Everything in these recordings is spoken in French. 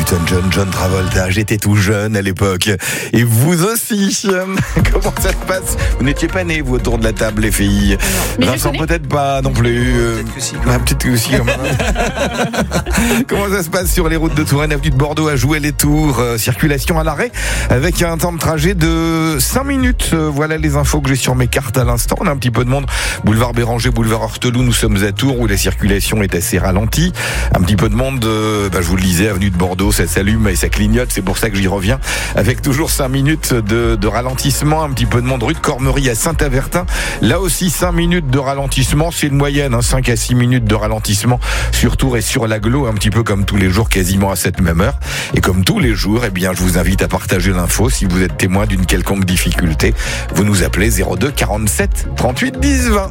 Elton John, John Travolta. J'étais tout jeune à l'époque. Et vous aussi. Comment ça se passe? Vous n'étiez pas nés, vous, autour de la table, les filles. Mais Vincent, peut-être pas non plus. Peut-être que si. Quand même. Comment ça se passe sur les routes de Touraine, avenue de Bordeaux, à Jouer-les-Tours, circulation à l'arrêt, avec un temps de trajet de 5 minutes. Voilà les infos que j'ai sur mes cartes à l'instant. On a un petit peu de monde. Boulevard Béranger, boulevard Horteloup, nous sommes à Tours, où la circulation est assez ralentie. Un petit peu de monde, je vous le disais, avenue de Bordeaux, ça s'allume et ça clignote, c'est pour ça que j'y reviens, avec toujours 5 minutes de ralentissement. Un petit peu de monde rue de Cormery à Saint-Avertin, là aussi 5 minutes de ralentissement, c'est une moyenne, 5 à 6 minutes de ralentissement sur Tours et sur l'Aglo, un petit peu comme tous les jours, quasiment à cette même heure. Et comme tous les jours, je vous invite à partager l'info. Si vous êtes témoin d'une quelconque difficulté, vous nous appelez 02 47 38 10 20.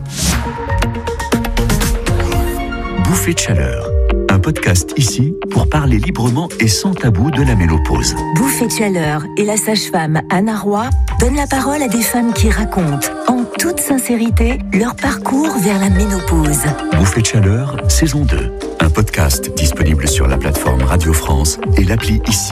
Bouffée de chaleur, un podcast ici pour parler librement et sans tabou de la ménopause. Bouffée de chaleur et la sage-femme Anna Roy donnent la parole à des femmes qui racontent, en toute sincérité, leur parcours vers la ménopause. Bouffée de chaleur, saison 2. Un podcast disponible sur la plateforme Radio France et l'appli ici.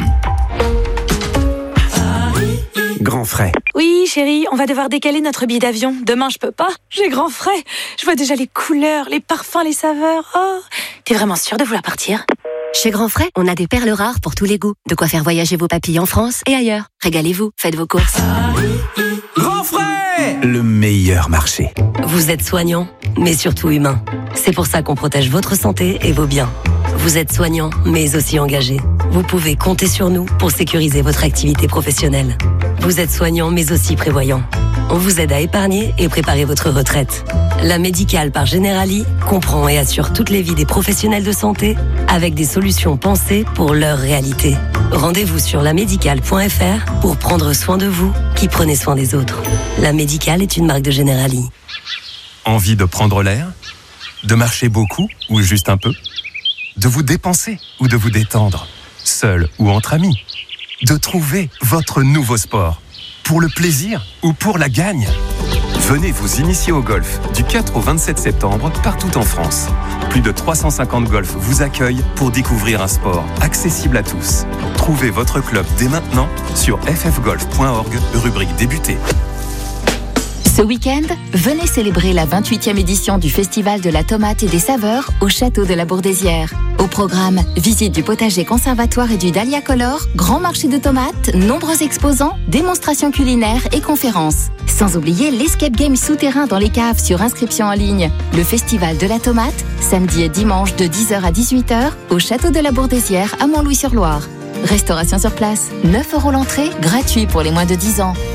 Grand frais. Oui, chérie, on va devoir décaler notre billet d'avion. Demain, je peux pas. J'ai grand frais. Je vois déjà les couleurs, les parfums, les saveurs. Oh, t'es vraiment sûre de vouloir partir? Chez Grand Frais, on a des perles rares pour tous les goûts. De quoi faire voyager vos papilles en France et ailleurs. Régalez-vous, faites vos courses. Grand frais, le meilleur marché. Vous êtes soignant, mais surtout humain. C'est pour ça qu'on protège votre santé et vos biens. Vous êtes soignant, mais aussi engagé. Vous pouvez compter sur nous pour sécuriser votre activité professionnelle. Vous êtes soignant, mais aussi prévoyant. On vous aide à épargner et préparer votre retraite. La Médicale par Generali comprend et assure toutes les vies des professionnels de santé avec des solutions pensées pour leur réalité. Rendez-vous sur lamédicale.fr pour prendre soin de vous qui prenez soin des autres. La Médicale est une marque de Generali. Envie de prendre l'air? De marcher beaucoup ou juste un peu? De vous dépenser ou de vous détendre? Seul ou entre amis? De trouver votre nouveau sport? Pour le plaisir ou pour la gagne? Venez vous initier au golf du 4 au 27 septembre partout en France. Plus de 350 golfs vous accueillent pour découvrir un sport accessible à tous. Trouvez votre club dès maintenant sur ffgolf.org, rubrique débuter. Ce week-end, venez célébrer la 28e édition du Festival de la tomate et des saveurs au château de la Bourdesière. Au programme, visite du potager conservatoire et du Dahlia Color, grand marché de tomates, nombreux exposants, démonstrations culinaires et conférences. Sans oublier l'escape game souterrain dans les caves sur inscription en ligne. Le Festival de la tomate, samedi et dimanche de 10h à 18h au château de la Bourdesière à Montlouis-sur-Loire. Restauration sur place, 9 € l'entrée, gratuit pour les moins de 10 ans.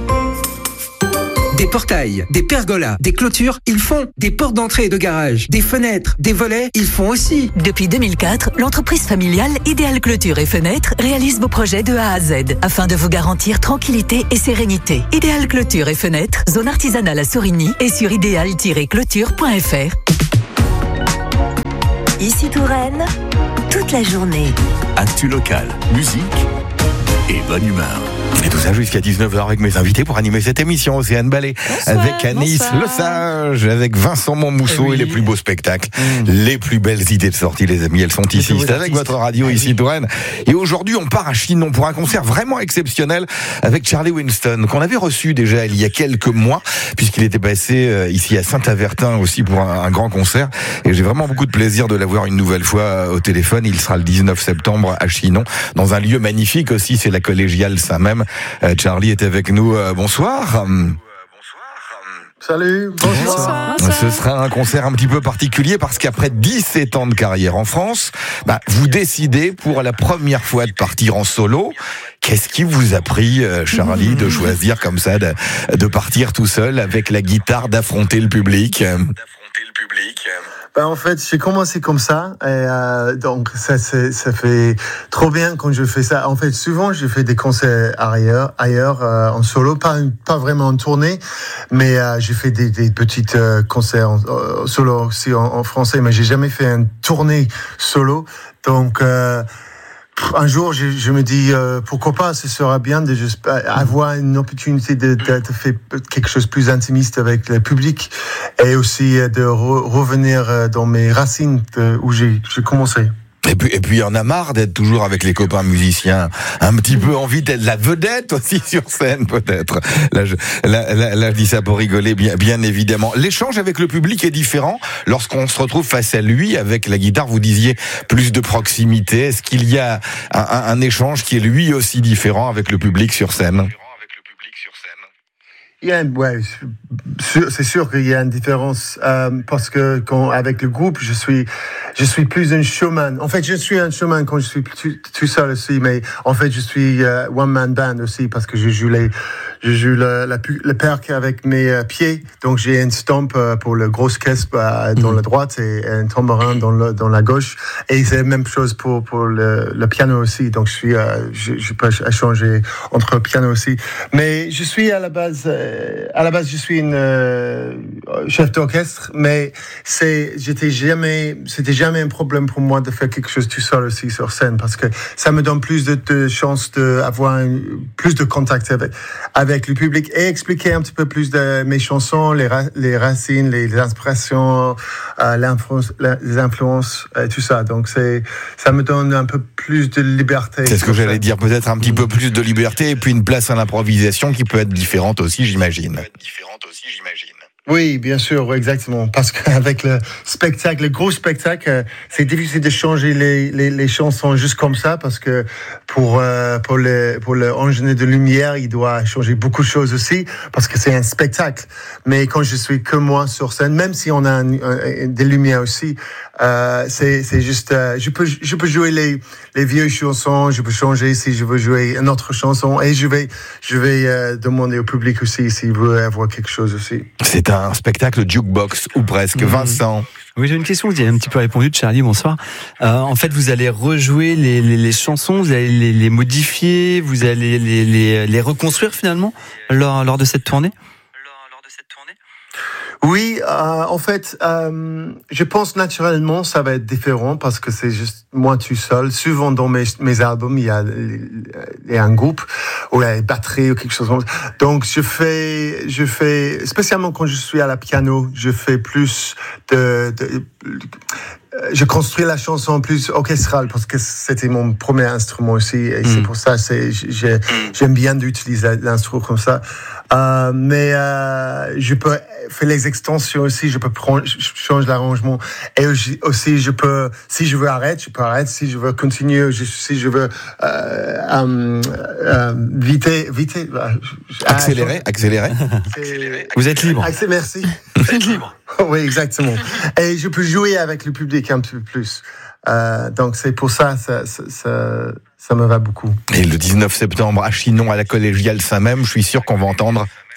Des portails, des pergolas, des clôtures, ils font. Des portes d'entrée et de garage, des fenêtres, des volets, ils font aussi. Depuis 2004, l'entreprise familiale Idéal Clôture et Fenêtres réalise vos projets de A à Z afin de vous garantir tranquillité et sérénité. Idéal Clôture et Fenêtres, zone artisanale à Sorigny et sur idéal-clôture.fr. Ici Touraine, toute la journée. Actu local, musique et bonne humeur. Et tout ça jusqu'à 19h avec mes invités pour animer cette émission. Océane Ballet, avec Anis Le Sage, avec Vincent Montmousseau et les plus beaux spectacles, les plus belles idées de sortie, les amis. Elles sont ici. C'est avec votre radio ici, Touraine. Et aujourd'hui, on part à Chinon pour un concert vraiment exceptionnel avec Charlie Winston, qu'on avait reçu déjà il y a quelques mois, puisqu'il était passé ici à Saint-Avertin aussi pour un grand concert. Et j'ai vraiment beaucoup de plaisir de l'avoir une nouvelle fois au téléphone. Il sera le 19 septembre à Chinon, dans un lieu magnifique aussi, c'est la collégiale Saint-Même. Charlie est avec nous. Bonsoir. Salut, bonsoir. Ce sera un concert un petit peu particulier parce qu'après 17 ans de carrière en France, vous décidez pour la première fois de partir en solo. Qu'est-ce qui vous a pris, Charlie, de choisir comme ça, de partir tout seul avec la guitare, d'affronter le public? En fait, j'ai commencé comme ça, et donc ça fait trop bien quand je fais ça. En fait, souvent, je fais des concerts ailleurs en solo, pas vraiment en tournée, mais j'ai fait des petites concerts en solo aussi en français, mais j'ai jamais fait une tournée solo. Donc un jour, je me dis pourquoi pas, ce sera bien de juste avoir une opportunité de faire quelque chose de plus intimiste avec le public et aussi de revenir dans mes racines où j'ai commencé. Et puis il y en a marre d'être toujours avec les copains musiciens. Un petit peu envie d'être la vedette aussi sur scène, peut-être. Là, je dis ça pour rigoler, bien évidemment. L'échange avec le public est différent lorsqu'on se retrouve face à lui avec la guitare. Vous disiez plus de proximité. Est-ce qu'il y a un échange qui est lui aussi différent avec le public sur scène? C'est sûr qu'il y a une différence parce que avec le groupe, je suis plus un showman. En fait, je suis un showman quand je suis tout seul aussi, mais en fait, je suis one man band aussi parce que je joue le perc avec mes pieds. Donc j'ai une stomp pour le grosse caisse dans la droite et un tambourin dans la gauche. Et c'est la même chose pour le piano aussi. Donc je peux échanger entre le piano aussi. Mais je suis à la base, je suis une chef d'orchestre, mais c'était jamais un problème pour moi de faire quelque chose tout seul aussi sur scène parce que ça me donne plus de chances d'avoir plus de contact avec le public et expliquer un petit peu plus de mes chansons, les racines, les inspirations, les influences, tout ça. Donc ça me donne un peu plus de liberté. C'est ce que j'allais dire, peut-être un petit peu plus de liberté et puis une place à l'improvisation qui peut être différente aussi, j'imagine. Oui, bien sûr, exactement. Parce qu'avec le gros spectacle, c'est difficile de changer les chansons juste comme ça, parce que pour le ingénieur de lumière, il doit changer beaucoup de choses aussi, parce que c'est un spectacle. Mais quand je suis que moi sur scène, même si on a des lumières aussi, c'est juste, je peux jouer les vieilles chansons, je peux changer si je veux jouer une autre chanson, et je vais demander au public aussi s'il veut avoir quelque chose aussi. C'est un spectacle jukebox, ou presque. Vincent. Oui, j'ai une question, vous avez un petit peu répondu, Charlie, bonsoir. En fait, vous allez rejouer les chansons, vous allez les modifier, vous allez les reconstruire finalement lors de cette tournée? Oui, en fait, je pense naturellement ça va être différent parce que c'est juste moi tout seul. Souvent dans mes albums, il y a un groupe ou il y a une batterie ou quelque chose comme ça. Donc je fais spécialement quand je suis à la piano, je fais plus je construis la chanson plus orchestrale parce que c'était mon premier instrument aussi et c'est pour ça j'aime bien d'utiliser l'instrument comme ça. Mais je peux faire les extensions aussi, je peux changer l'arrangement et aussi je peux, si je veux arrêter, je peux arrêter, si je veux continuer, si je veux accélérer. Vous êtes libre. Merci. Vous êtes libre. Oui, exactement. Et je peux jouer avec le public un petit peu plus. Donc c'est pour ça me va beaucoup. Et le 19 septembre à Chinon, à la Collégiale Saint-Même, je suis sûr qu'on va entendre